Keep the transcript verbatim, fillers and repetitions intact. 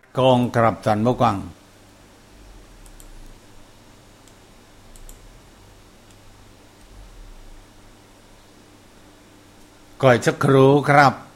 กองกรับท่านผู้ฟังก่อยสักครู่ครับ